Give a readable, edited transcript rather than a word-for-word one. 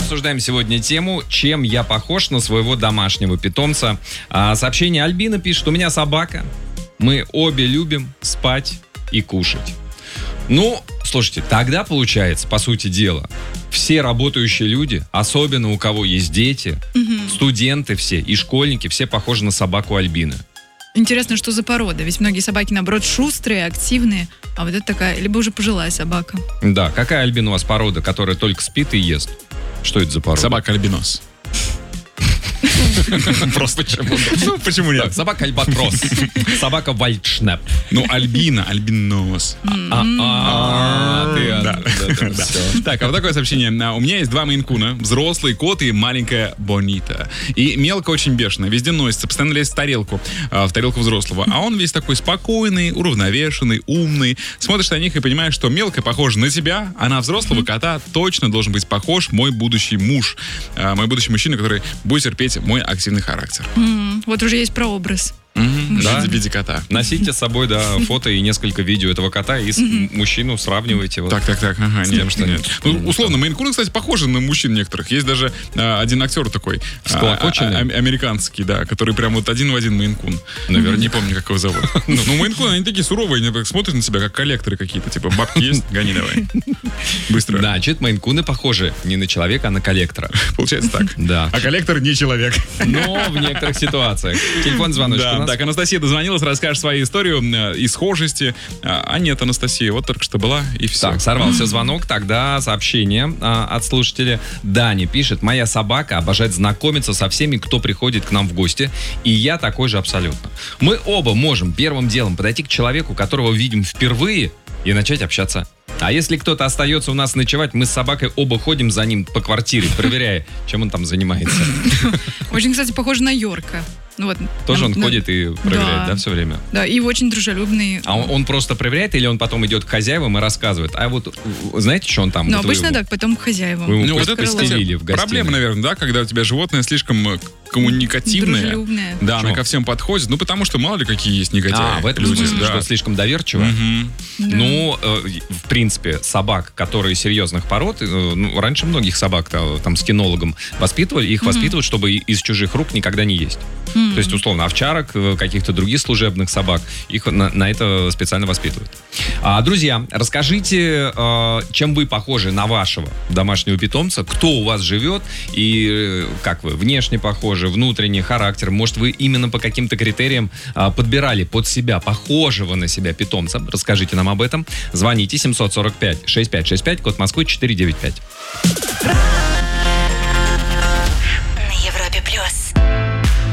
обсуждаем сегодня тему, чем я похож на своего домашнего питомца. Сообщение Альбина пишет: у меня собака. Мы обе любим спать и кушать. Ну, слушайте, тогда получается, по сути дела, все работающие люди, особенно у кого есть дети, студенты все и школьники, все похожи на собаку Альбины. Интересно, что за порода? Ведь многие собаки, наоборот, шустрые, активные, а вот это такая, либо уже пожилая собака. Да, какая, Альбина, у вас порода, которая только спит и ест? Что это за порода? Собака-альбинос. Просто почему? Ну, почему нет? Собака-альбатрос. Собака-вальдшнеп. Ну, Альбина, альбинос. Так, а вот такое сообщение. У меня есть 2 мейн-куна, взрослый кот и маленькая Бонита. И мелко очень бешеная, везде носится, постоянно лезет в тарелку взрослого. А он весь такой спокойный, уравновешенный, умный. Смотришь на них и понимаешь, что мелкая похожа на тебя, а на взрослого кота точно должен быть похож мой будущий муж. Мой будущий мужчина, который будет терпеть мой активный характер. Вот уже есть прообраз. Да, в виде кота. Носите с собой, фото и несколько видео этого кота и мужчину сравнивайте. Так, ага, тем, что нет. Ну, условно, мейн-куны, кстати, похожи на мужчин некоторых. Есть даже один актер такой, американский, да, который прям вот один в один мейн-кун. Наверное, не помню, как его зовут. Ну, мейн-куны, они такие суровые, они смотрят на себя, как коллекторы какие-то, типа, бабки есть, гони давай. Быстро. Да, мейн-куны похожи не на человека, а на коллектора. Получается так. Да. А коллектор не человек. Но в некоторых ситуациях. Телефон, звоночек у нас. Так, Анастасия дозвонилась, расскажешь свою историю и схожести. А нет, Анастасия, вот только что была, и все. Так, сорвался звонок, тогда сообщение от слушателя. Дани пишет: моя собака обожает знакомиться со всеми, кто приходит к нам в гости, и я такой же абсолютно. Мы оба можем первым делом подойти к человеку, которого видим впервые, и начать общаться. А если кто-то остается у нас ночевать, мы с собакой оба ходим за ним по квартире, проверяя, чем он там занимается. Очень, кстати, похоже на Йорка. Вот. Тоже он ходит и проверяет, да, все время? Да, и очень дружелюбный. А он просто проверяет, или он потом идет к хозяевам и рассказывает? А вот знаете, что он там? Ну, обычно так, потом к хозяевам. Вы ему вот это, постелили в гостиной. Проблема, наверное, да, когда у тебя животное слишком коммуникативное. Дружелюбное. Да, она ко всем подходит. Ну, потому что мало ли какие есть негодяи. В этом смысле, что слишком доверчиво. Ну, в принципе, собак, которые серьезных пород, раньше многих собак там с кинологом воспитывали, их воспитывают, чтобы из чужих рук никогда не есть. То есть, условно, овчарок, каких-то других служебных собак, их на это специально воспитывают. Друзья, расскажите, чем вы похожи на вашего домашнего питомца, кто у вас живет и как вы внешне похожи, внутренний характер. Может, вы именно по каким-то критериям подбирали под себя похожего на себя питомца. Расскажите нам об этом. Звоните 745-6565, код Москвы 495. На Европе+.